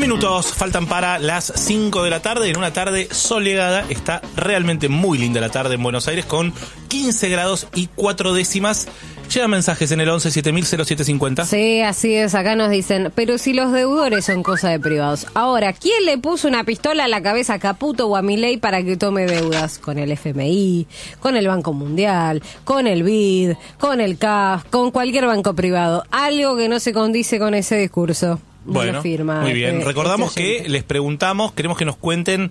minutos faltan para las 5 de la tarde. En una tarde soleada. Está realmente muy linda la tarde en Buenos Aires con 15 grados y 4 décimas. Llegan mensajes en el 11 7000 0750. Sí, así es. Acá nos dicen, pero si los deudores son cosa de privados. Ahora, ¿quién le puso una pistola a la cabeza a Caputo o a Milei para que tome deudas? Con el FMI, con el Banco Mundial, con el BID, con el CAF, con cualquier banco privado. Algo que no se condice con ese discurso. Bueno, firma, muy bien. Recordamos que les preguntamos, queremos que nos cuenten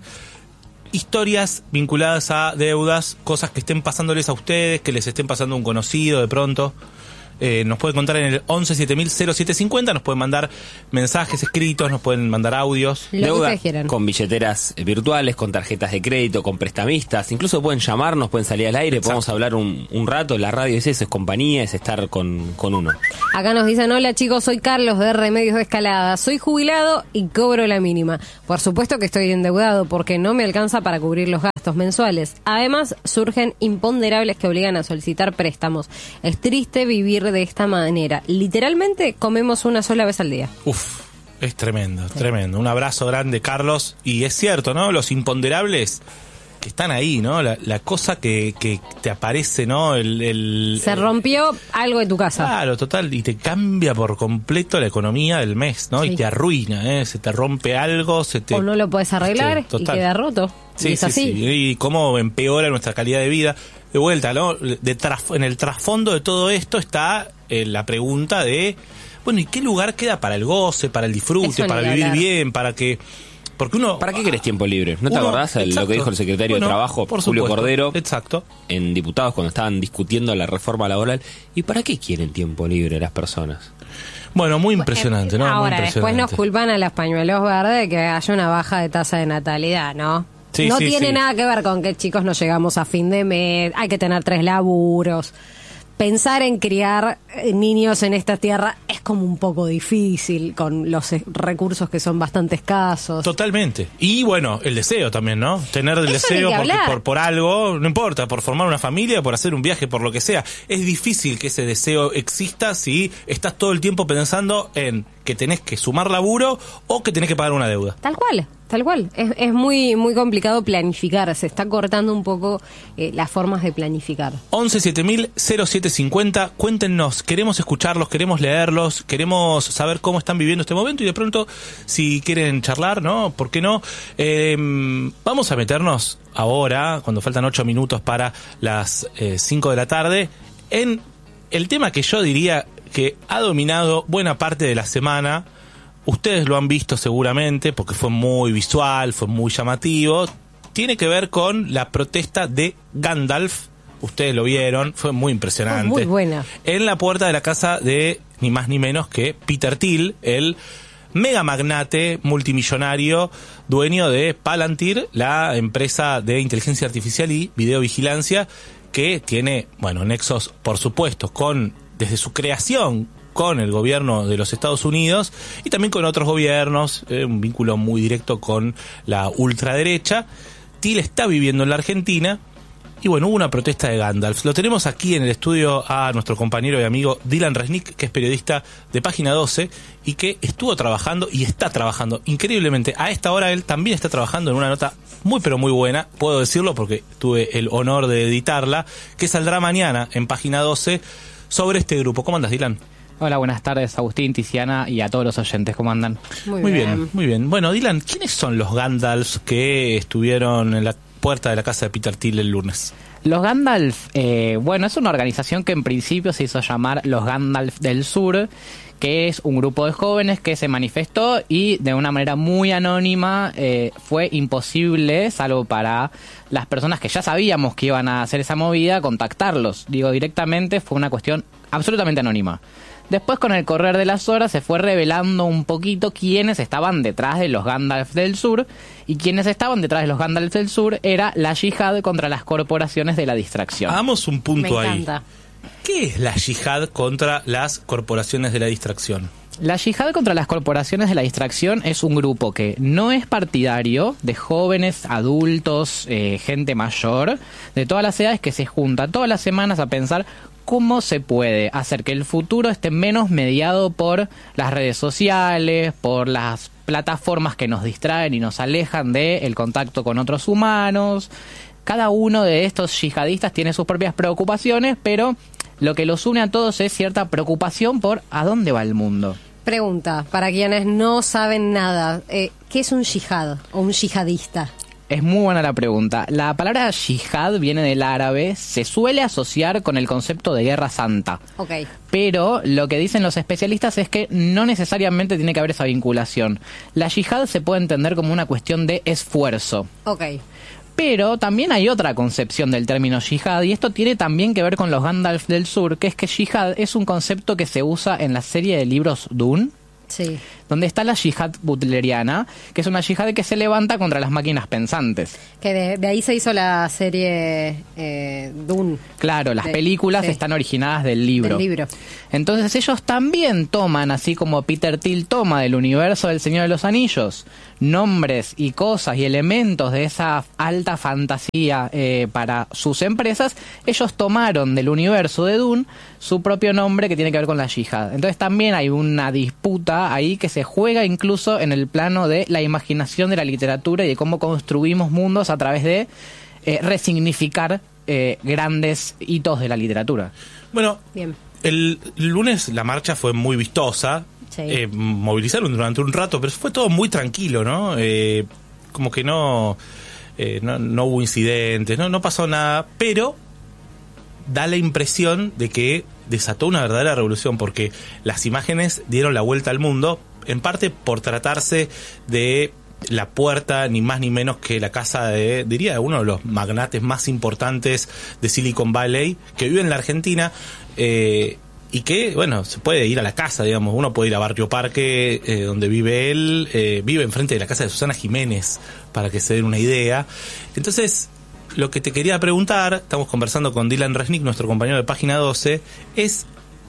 historias vinculadas a deudas, cosas que estén pasándoles a ustedes, que les estén pasando a un conocido de pronto. Nos pueden contar en el 11 7000 0750, nos pueden mandar mensajes escritos, nos pueden mandar audios. Deuda con billeteras virtuales, con tarjetas de crédito, con prestamistas, incluso pueden llamarnos, pueden salir al aire. Exacto. Podemos hablar un rato. La radio es eso, es compañía, es estar con uno. Acá nos dicen, hola chicos, soy Carlos de Remedios de Escalada, soy jubilado y cobro la mínima. Por supuesto que estoy endeudado porque no me alcanza para cubrir los gastos mensuales. Además, surgen imponderables que obligan a solicitar préstamos. Es triste vivir de esta manera. Literalmente comemos una sola vez al día. Uf, es tremendo, tremendo. Un abrazo grande, Carlos. Y es cierto, ¿no? Los imponderables que están ahí, ¿no? La cosa que te aparece, ¿no? Se rompió algo de tu casa. Claro, total. Y te cambia por completo la economía del mes, ¿no? Sí. Y te arruina, ¿eh? Se te rompe algo, o no lo puedes arreglar y queda roto. Sí, y es así. Sí. Y cómo empeora nuestra calidad de vida. De vuelta, ¿no? En el trasfondo de todo esto está la pregunta de, bueno, ¿y qué lugar queda para el goce, para el disfrute, para vivir bien, para que... Porque uno... ¿Para qué querés tiempo libre? ¿No te acordás lo que dijo el secretario de Trabajo, Julio Cordero? Exacto. En Diputados cuando estaban discutiendo la reforma laboral. ¿Y para qué quieren tiempo libre las personas? Bueno, muy impresionante, ¿no? Ahora, muy después nos culpan a los pañuelos verdes de que haya una baja de tasa de natalidad, ¿no? Sí, no tiene nada que ver con que chicos no llegamos a fin de mes, hay que tener 3 laburos. Pensar en criar niños en esta tierra es como un poco difícil con los recursos que son bastante escasos. Totalmente. Y bueno, el deseo también, ¿no? Tener el deseo por algo, no importa, por formar una familia, por hacer un viaje, por lo que sea. Es difícil que ese deseo exista si estás todo el tiempo pensando en que tenés que sumar laburo o que tenés que pagar una deuda. Tal cual. Es muy muy complicado planificar. Se está cortando un poco las formas de planificar. 11 7000 0750. Cuéntenos. Queremos escucharlos, queremos leerlos, queremos saber cómo están viviendo este momento y de pronto, si quieren charlar, ¿no? ¿Por qué no? Vamos a meternos ahora, cuando faltan 8 minutos para las 5 de la tarde, en el tema que yo diría que ha dominado buena parte de la semana. Ustedes lo han visto seguramente porque fue muy visual, fue muy llamativo. Tiene que ver con la protesta de Gandalf. Ustedes lo vieron, fue muy impresionante. Muy buena. En la puerta de la casa de ni más ni menos que Peter Thiel, el mega magnate multimillonario, dueño de Palantir, la empresa de inteligencia artificial y videovigilancia, que tiene, bueno, nexos, por supuesto, desde su creación con el gobierno de los Estados Unidos y también con otros gobiernos, un vínculo muy directo con la ultraderecha. Thiel está viviendo en la Argentina y bueno, hubo una protesta de Gandalf. Lo tenemos aquí en el estudio a nuestro compañero y amigo Dylan Resnick, que es periodista de Página 12 y que estuvo trabajando y está trabajando increíblemente. A esta hora él también está trabajando en una nota muy pero muy buena, puedo decirlo porque tuve el honor de editarla, que saldrá mañana en Página 12 sobre este grupo. ¿Cómo andas, Dylan? Hola, buenas tardes, Agustín, Tiziana y a todos los oyentes. ¿Cómo andan? Muy bien. Bueno, Dylan, ¿quiénes son los Gandalfs que estuvieron en la puerta de la casa de Peter Thiel el lunes? Los Gandalf, bueno, es una organización que en principio se hizo llamar los Gandalf del Sur, que es un grupo de jóvenes que se manifestó y de una manera muy anónima. Fue imposible, salvo para las personas que ya sabíamos que iban a hacer esa movida, contactarlos. Digo, directamente fue una cuestión absolutamente anónima. Después, con el correr de las horas, se fue revelando un poquito quiénes estaban detrás de los Gandalf del Sur. Y quienes estaban detrás de los Gandalf del Sur era la yihad contra las corporaciones de la distracción. Hagamos un punto ahí. Me encanta. ¿Qué es la yihad contra las corporaciones de la distracción? La yihad contra las corporaciones de la distracción es un grupo que no es partidario, de jóvenes, adultos, gente mayor, de todas las edades, que se junta todas las semanas a pensar cómo se puede hacer que el futuro esté menos mediado por las redes sociales, por las plataformas que nos distraen y nos alejan del contacto con otros humanos. Cada uno de estos yihadistas tiene sus propias preocupaciones, pero lo que los une a todos es cierta preocupación por a dónde va el mundo. Pregunta, para quienes no saben nada, ¿qué es un yihad o un yihadista? Es muy buena la pregunta. La palabra yihad viene del árabe, se suele asociar con el concepto de guerra santa. Okay. Pero lo que dicen los especialistas es que no necesariamente tiene que haber esa vinculación. La yihad se puede entender como una cuestión de esfuerzo. Okay. Pero también hay otra concepción del término yihad, y esto tiene también que ver con los Gandalf del Sur, que es que yihad es un concepto que se usa en la serie de libros Dune. Sí. Donde está la yihad butleriana, que es una yihad que se levanta contra las máquinas pensantes. Que de ahí se hizo la serie Dune. Claro, las películas están originadas del libro. Del libro. Entonces ellos también toman, así como Peter Thiel toma del universo del Señor de los Anillos, nombres y cosas y elementos de esa alta fantasía para sus empresas, ellos tomaron del universo de Dune su propio nombre que tiene que ver con la yihad. Entonces también hay una disputa ahí que se juega incluso en el plano de la imaginación de la literatura y de cómo construimos mundos a través de resignificar grandes hitos de la literatura. Bueno, bien. El lunes la marcha fue muy vistosa. Sí. Movilizaron durante un rato, pero fue todo muy tranquilo, ¿no? Como que no hubo incidentes, no pasó nada, pero da la impresión de que desató una verdadera revolución, porque las imágenes dieron la vuelta al mundo, en parte por tratarse de la puerta, ni más ni menos que la casa de, diría, uno de los magnates más importantes de Silicon Valley, que vive en la Argentina, y que, bueno, se puede ir a la casa, digamos, uno puede ir a Barrio Parque, donde vive él, vive enfrente de la casa de Susana Jiménez, para que se den una idea. Entonces, lo que te quería preguntar, estamos conversando con Dylan Resnick, nuestro compañero de Página 12, es,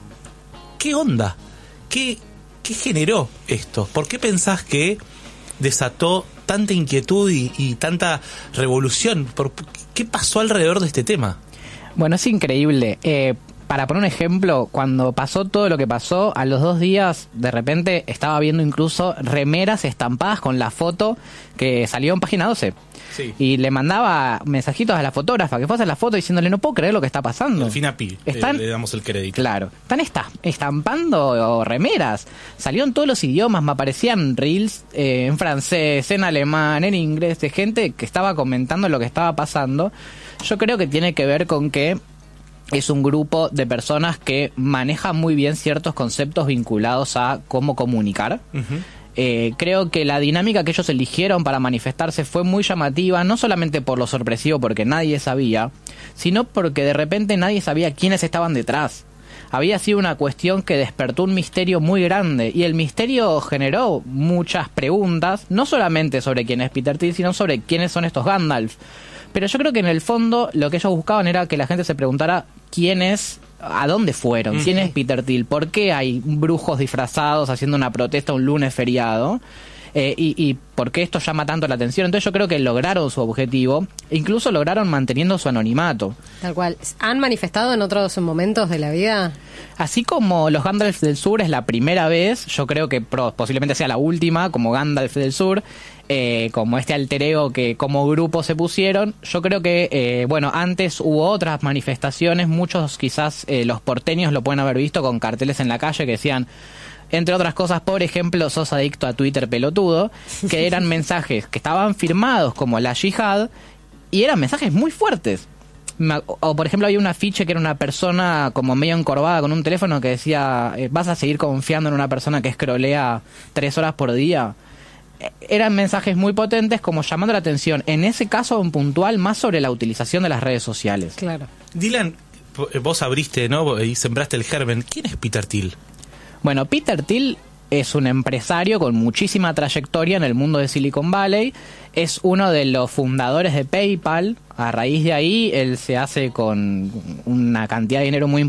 ¿qué onda? ¿Qué generó esto? ¿Por qué pensás que desató tanta inquietud y tanta revolución? ¿Qué pasó alrededor de este tema? Bueno, es increíble. Para poner un ejemplo, cuando pasó todo lo que pasó, a los 2 días, de repente, estaba viendo incluso remeras estampadas con la foto que salió en Página 12. Sí. Y le mandaba mensajitos a la fotógrafa que fuese la foto diciéndole, no puedo creer lo que está pasando. Al fin a Pi, le damos el crédito. Claro. Están estampando remeras. Salió en todos los idiomas, me aparecían reels en francés, en alemán, en inglés, de gente que estaba comentando lo que estaba pasando. Yo creo que tiene que ver con que es un grupo de personas que manejan muy bien ciertos conceptos vinculados a cómo comunicar. Uh-huh. Creo que la dinámica que ellos eligieron para manifestarse fue muy llamativa, no solamente por lo sorpresivo, porque nadie sabía, sino porque de repente nadie sabía quiénes estaban detrás. Había sido una cuestión que despertó un misterio muy grande, y el misterio generó muchas preguntas, no solamente sobre quién es Peter Thiel, sino sobre quiénes son estos Gandalf. Pero yo creo que en el fondo lo que ellos buscaban era que la gente se preguntara quién es, a dónde fueron, quién es Peter Thiel, por qué hay brujos disfrazados haciendo una protesta un lunes feriado, y por qué esto llama tanto la atención. Entonces yo creo que lograron su objetivo, e incluso lograron manteniendo su anonimato. Tal cual. ¿Han manifestado en otros momentos de la vida? Así como los Gandalf del Sur es la primera vez, yo creo que posiblemente sea la última, como Gandalf del Sur, como este alter ego que como grupo se pusieron. Yo creo que, antes hubo otras manifestaciones, muchos quizás los porteños lo pueden haber visto con carteles en la calle que decían, entre otras cosas, por ejemplo, sos adicto a Twitter pelotudo, que eran mensajes que estaban firmados como la yihad, y eran mensajes muy fuertes. O por ejemplo había un afiche que era una persona como medio encorvada con un teléfono que decía, ¿vas a seguir confiando en una persona que escrolea 3 horas por día? Eran mensajes muy potentes, como llamando la atención, en ese caso en puntual, más sobre la utilización de las redes sociales. Claro. Dylan, vos abriste, ¿no? Y sembraste el germen. ¿Quién es Peter Thiel? Bueno, Peter Thiel es un empresario con muchísima trayectoria en el mundo de Silicon Valley. Es uno de los fundadores de PayPal. A raíz de ahí, él se hace con una cantidad de dinero muy importante